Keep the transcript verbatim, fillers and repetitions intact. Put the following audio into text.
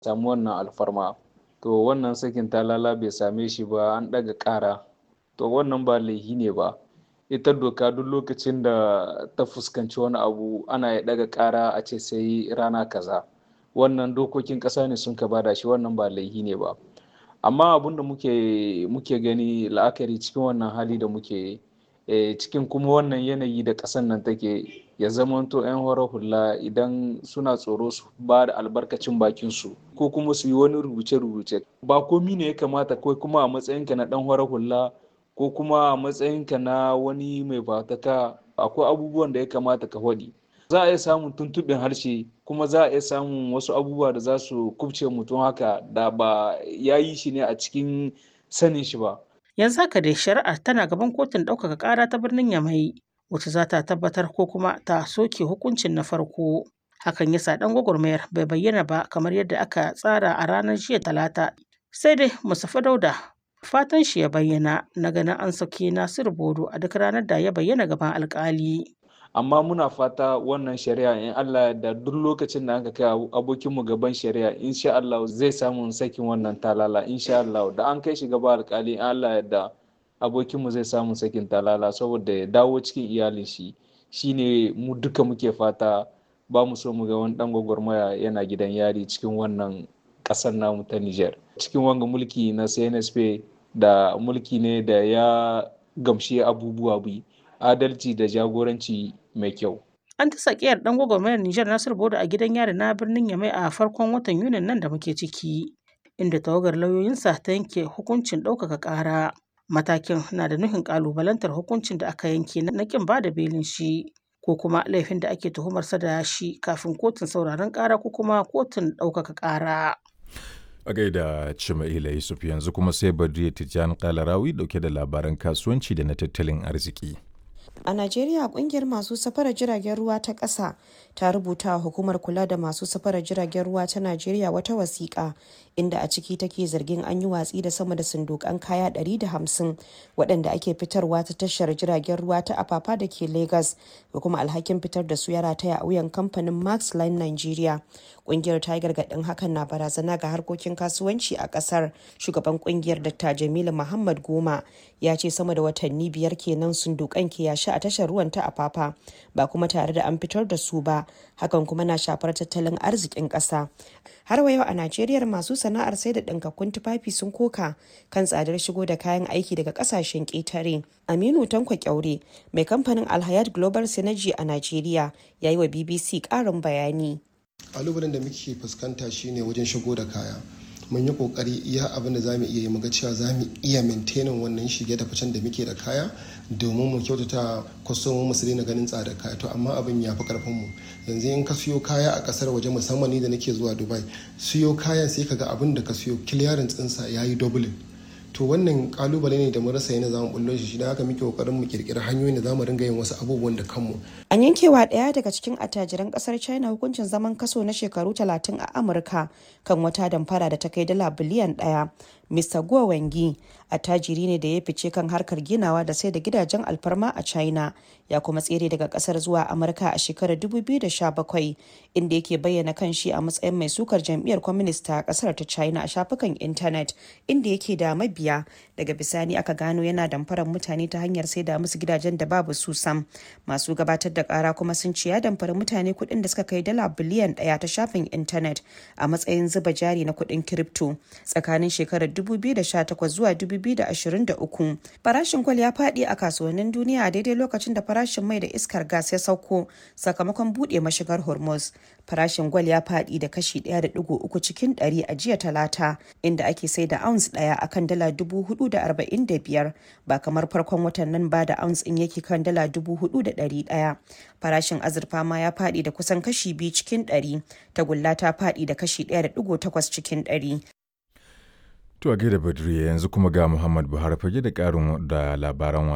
samu wannan alfarma. To wannan sakin talala bai same shi ba, an ɗaga ƙara. To wannan ba laifi ne ba. Ita doka duk lokacin da ta fuskanci wani abu ana ya ɗaga ƙara a ce sai rana kaza. Wannan dokokin ƙasa ne sun ka bada shi, wannan ba laifi ne ba. Amma abin da muke muke gani la'akari cikin wannan hali da muke eh, cikin kuma wannan yanayi da ƙasar nan take, ya zamanto 'yan horar hula idan suna tsoro su ba da albarkacin bakinsu ko kuma su yi wani rubuce-rubuce, ba komi ne ya kamata ko kuma a matsayinka na ɗan horar hula ko kuma a matsayinka na wani mai fataka, akwai abubuwan da ya kamata ka faɗi. Za a iya samun tuntuɓin harshe, kuma za a iya samun wasu abubuwa da za su kubce mutum haka da ba ya yi shi ne a cikin sanin shi ba. Yanzu haka dai shari'ar tana gaban kotun ɗaukaka ƙara ta birnin Yamai, wacce za ta tabbatar ko kuma ta soke hukuncin na farko. Hakan ya sa ɗan gwagwarmayar bai bayyana ba kamar yadda aka tsara a ranar jiya Talata. Sai dai Mustapha Dauda fatan shi ya bayyana na ganin an saki Nasiru Bodo a duk ranar da ya bayyana gaban alƙali. Amma muna fata wannan shari'a in Allah da duk lokacin da aka kai abokinmu gaban shari'a, insha Allah zai samu sakin wannan talala, insha Allah da an kai shi gaba alƙali, in Allah da abokinmu zai samu sakin talala saboda ya dawo cikin iyalin shi. Shine mu duka muke fata, ba mu so mu ga wani dan gwagwarmaya yana gidan yari cikin wannan ƙasar namu ta Niger. Cikin wanga mulki na C N S P da mulki ne da ya gamshi abubuwa bi, adalci da jagoranci mai kyau. An ta sakiyar ɗan gwagwarmayar Nijar Nasiru Bodo a gidan yari na birnin Yamai a farkon watan Yunin nan da muke ciki, inda tawagar lauyoyinsa ta yanke hukuncin ɗaukaka ƙara. Matakin na da nufin ƙalubalantar hukuncin da aka yanke na ƙin ba da belin shi, ko kuma laifin da ake tuhumarsa da shi kafin kotun sauraron ƙara ko kuma kotun ɗaukaka ƙara. A gaida Cima'ila Yusuf, yanzu kuma sai Badriya Tijjani Kalarawi dauke da labaran kasuwanci da na tattalin arziki. A Najeriya, kungiyar masu safarar jiragen ruwa ta ƙasa ta rubuta wa hukumar kula da masu safarar jiragen ruwa ta Najeriya wata wasiƙa, inda a ciki take zargin an yi watsi da sama da sundukan kaya ɗari da hamsin waɗanda ake fitarwa ta tashar jiragen ruwa ta Apapa da ke Lagos, da kuma alhakin fitar da su ya rataya a wuyan kamfanin Max Line Nigeria. Kungiyar ta yi gargaɗin hakan na barazana ga harkokin kasuwanci a ƙasar. Shugaban kungiyar Dr. Jamilu Muhammad Goma ya ce sama da watanni biyar kenan sundukan ke yashi a tashar ruwan ta Apapa, ba kuma tare da an fitar da su ba, hakan kuma na shafar tattalin arzikin ƙasa. Har wa yau a Najeriya, masu sana'ar sai da ɗinkakkun tufafi sun koka kan tsadar shigo da kayan aiki daga ƙasashen ƙetare. Aminu Tanko Kyaure, mai kamfanin Alhayat Global Synergy a Najeriya, ya yi wa B B C ƙarin bayani. Ƙalubalen da muke fuskanta shine wajen shigo da kaya. Mun yi kokari iya abin da za mu iya yi, muga cewa za mu iya maintaining wannan shige da ficen da muke da kaya domin mu kyautata kwastomomin mu su daina ganin tsada kaya. To amma abin ya fi karfin mu. Yanzu in ka siyo kaya a kasar waje, musamman ni da nake zuwa Dubai, siyo kayan sai kaga abin da ka siyo clearance ɗinsa yayi doubling. To wannan kalubale ne da mu rasa yana zamu bullo shi, da haka muke kokarin mu kirkiri hanyoyin da zamu ringa yin wasu abubuwan da kanmu. An yankewa ɗaya daga cikin attajiran ƙasar China hukuncin zaman kaso na shekaru talatin a Amurka kan wata damfara da ta kai dala biliyan ɗaya. Mister Guo Wengi attajiri ne da ya fice kan harkar ginawa da sai da gidajen alfarma a China, ya kuma tsere daga kasar zuwa Amurka a shekarar dubu biyu da sha bakwai, inda yake bayyana kan shi a matsayin mai sukar jam'iyyar Communist a kasar ta China a shafukan intanet, inda yake da mabiya. Daga bisani aka gano yana damfarar mutane ta hanyar sai da musu gidajen da babu su sam. Masu gabatar da kara kuma sun ce ya damfari mutane kuɗin da suka kai dala biliyan ɗaya ta shafin intanet a matsayin zuba jari na kuɗin kiripto tsakanin shekarar dubu biyu da sha takwas zuwa dubu biyu da ashirin da uku. Farashin gwal ya faɗi a kasuwannin duniya a daidai lokacin da farashin mai da iskar gas ya sauko sakamakon buɗe mashigar Hormuz. Farashin gwal ya faɗi da kashi ɗaya da ɗigo uku cikin ɗari a jiya Talata, inda ake sai da ounce ɗaya akan dala dubu hudu da arba'in da biyar, ba kamar farkon watan nan ba da ounce ɗin yake kan dala dubu hudu da ɗari ɗaya. Farashin azurfa ma ya faɗi da kusan kashi biyu cikin ɗari, tagulla ta faɗi da kashi ɗaya da ɗigo takwas cikin ɗari. To a gaida Badriya, yanzu kuma ga Muhammad Buhari fage da ƙarin da labaran